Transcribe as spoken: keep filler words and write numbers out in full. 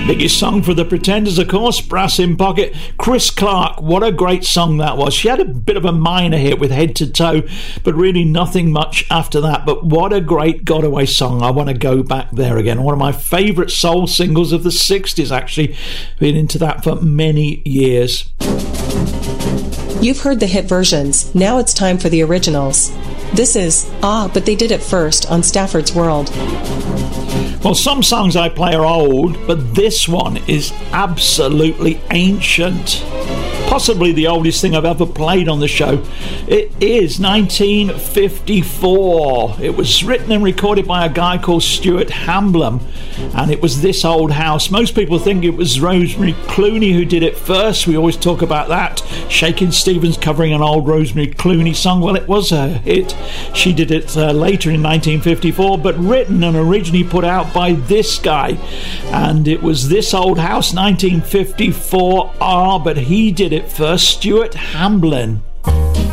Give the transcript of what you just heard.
Biggest song for the Pretenders, of course, Brass in Pocket. Chris Clark, what a great song that was. She had a bit of a minor hit with Head to Toe, but really nothing much after that. But what a great Godaway song. I want to go back there again. One of my favourite soul singles of the sixties, actually. Been into that for many years. You've heard the hit versions. Now it's time for the originals. This is Ah, But They Did It First on Stafford's World. Well, some songs I play are old, but this one is absolutely ancient. Possibly the oldest thing I've ever played on the show. It is nineteen fifty-four. It was written and recorded by a guy called Stuart Hamblin, and it was This Old House. Most people think it was Rosemary Clooney who did it first. We always talk about that. Shakin' Stevens covering an old Rosemary Clooney song. Well, it was a hit. She did it uh, later in nineteen fifty-four, but written and originally put out by this guy. And it was This Old House, nineteen fifty-four. Ah, but he did it first, Stuart Hamblin.